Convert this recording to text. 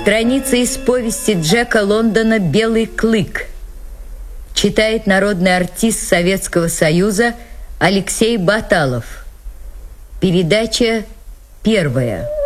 Страница из повести Джека Лондона «Белый клык». Читает народный артист Советского Союза Алексей Баталов. Передача первая.